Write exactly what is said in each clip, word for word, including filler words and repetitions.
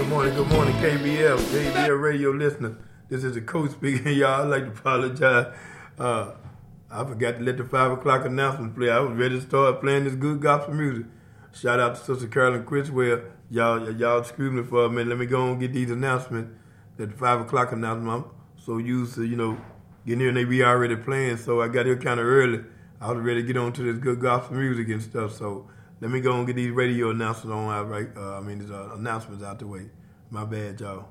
Good morning, good morning, K B L, K B L radio listener. This is the coach speaking, y'all. I'd like to apologize. Uh, I forgot to let the five o'clock announcement play. I was ready to start playing this good gospel music. Shout out to Sister Carolyn Criswell. Y'all, y'all excuse me for a minute. Let me go and get these announcements. That the five o'clock announcement, I'm so used to, you know, getting here and they be already playing. So I got here kind of early. I was ready to get on to this good gospel music and stuff. So let me go and get these radio announcements on out right. Uh, I mean, these uh, announcements out the way. My bad, y'all.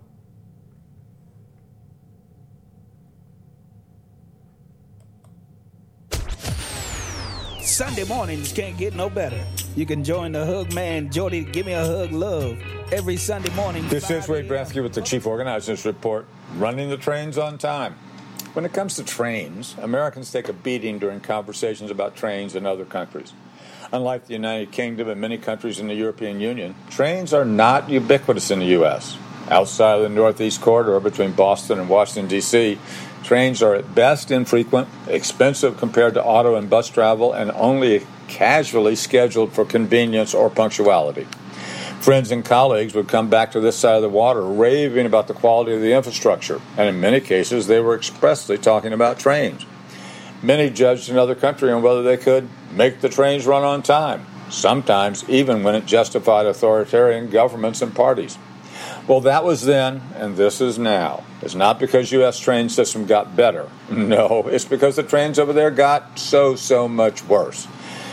Sunday mornings can't get no better. You can join the Hug Man, Jordy, Give Me a Hug Love, every Sunday morning. This is Wade Bransky with the Chief Organizers Report, running the trains on time. When it comes to trains, Americans take a beating during conversations about trains in other countries. Unlike the United Kingdom and many countries in the European Union, trains are not ubiquitous in the U S Outside of the Northeast Corridor between Boston and Washington, D C, trains are at best infrequent, expensive compared to auto and bus travel, and only casually scheduled for convenience or punctuality. Friends and colleagues would come back to this side of the water raving about the quality of the infrastructure, and in many cases they were expressly talking about trains. Many judged another country on whether they could make the trains run on time, sometimes even when it justified authoritarian governments and parties. Well, that was then, and this is now. It's not because U S train system got better. No, it's because the trains over there got so, so much worse.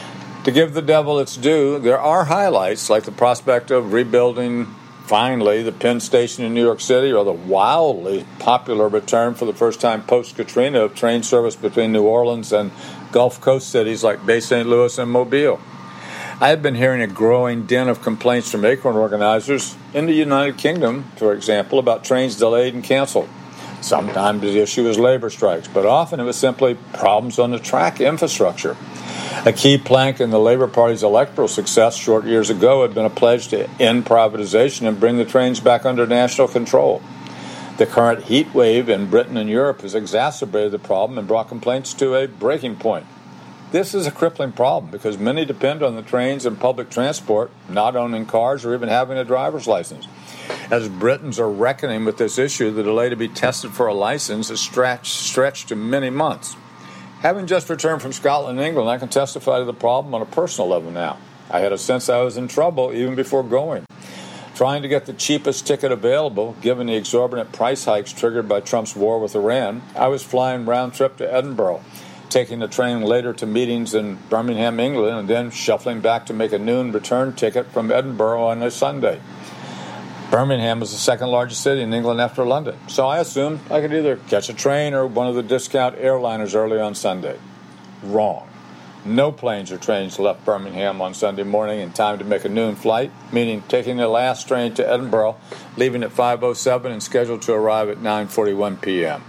To give the devil its due, there are highlights like the prospect of rebuilding, finally, the Penn Station in New York City, or the wildly popular return for the first time post-Katrina of train service between New Orleans and Gulf Coast cities like Bay Saint Louis and Mobile. I have been hearing a growing din of complaints from Acorn organizers in the United Kingdom, for example, about trains delayed and canceled. Sometimes the issue is labor strikes, but often it was simply problems on the track infrastructure. A key plank in the Labour Party's electoral success short years ago had been a pledge to end privatization and bring the trains back under national control. The current heat wave in Britain and Europe has exacerbated the problem and brought complaints to a breaking point. This is a crippling problem because many depend on the trains and public transport, not owning cars or even having a driver's license. As Britons are reckoning with this issue, the delay to be tested for a license is stretched, stretched to many months. Having just returned from Scotland and England, I can testify to the problem on a personal level now. I had a sense I was in trouble even before going. Trying to get the cheapest ticket available, given the exorbitant price hikes triggered by Trump's war with Iran, I was flying round trip to Edinburgh, taking the train later to meetings in Birmingham, England, and then shuffling back to make a noon return ticket from Edinburgh on a Sunday. Birmingham was the second largest city in England after London, so I assumed I could either catch a train or one of the discount airliners early on Sunday. Wrong. No planes or trains left Birmingham on Sunday morning in time to make a noon flight, meaning taking the last train to Edinburgh, leaving at five oh seven and scheduled to arrive at nine forty-one p.m.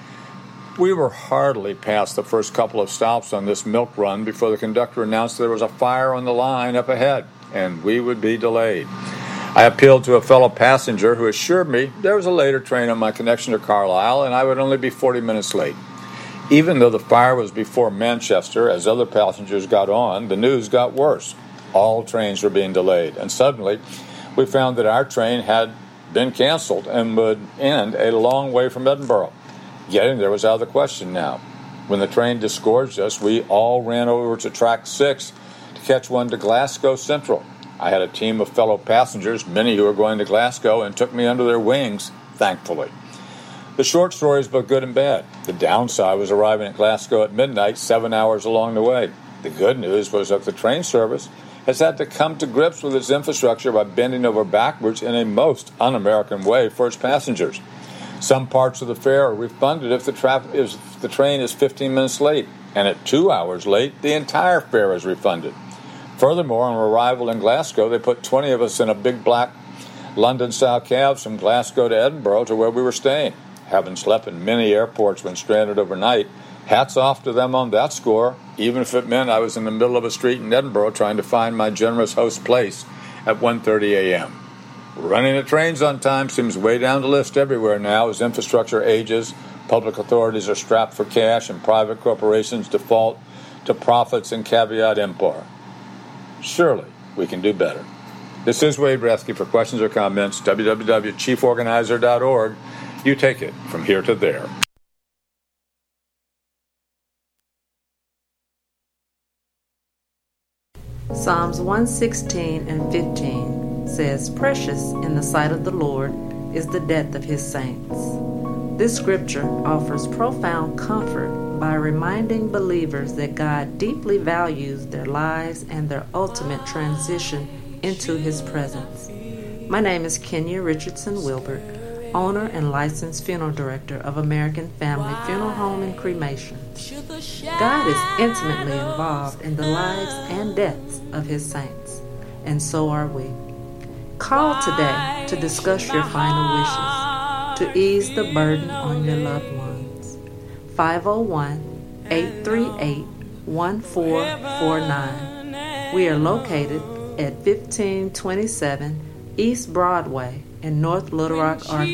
We were hardly past the first couple of stops on this milk run before the conductor announced there was a fire on the line up ahead, and we would be delayed. I appealed to a fellow passenger who assured me there was a later train on my connection to Carlisle and I would only be forty minutes late. Even though the fire was before Manchester, as other passengers got on, the news got worse. All trains were being delayed, and suddenly we found that our train had been canceled and would end a long way from Edinburgh. Getting there was out of the question now. When the train disgorged us, we all ran over to track six to catch one to Glasgow Central. I had a team of fellow passengers, many who were going to Glasgow, and took me under their wings, thankfully. The short story is both good and bad. The downside was arriving at Glasgow at midnight, seven hours along the way. The good news was that the train service has had to come to grips with its infrastructure by bending over backwards in a most un-American way for its passengers. Some parts of the fare are refunded if the, tra- if the train is fifteen minutes late, and at two hours late, the entire fare is refunded. Furthermore, on arrival in Glasgow, they put twenty of us in a big black London-style cabs from Glasgow to Edinburgh to where we were staying. Having slept in many airports when stranded overnight, hats off to them on that score, even if it meant I was in the middle of a street in Edinburgh trying to find my generous host place at one thirty a.m. Running the trains on time seems way down the list everywhere now as infrastructure ages, public authorities are strapped for cash, and private corporations default to profits and caveat emptor. Surely we can do better. This is Wade Bresky. For questions or comments, w w w dot chief organizer dot org. You take it from here to there. Psalms one sixteen and fifteen says, "Precious in the sight of the Lord is the death of his saints." This scripture offers profound comfort by reminding believers that God deeply values their lives and their ultimate transition into his presence. My name is Kenya Richardson Wilbert, owner and licensed funeral director of American Family Funeral Home and Cremation. God is intimately involved in the lives and deaths of his saints, and so are we. Call today to discuss your final wishes, to ease the burden on your loved ones. five oh one, eight three eight, one four four nine. We are located at fifteen twenty-seven East Broadway in North Little Rock, Arkansas.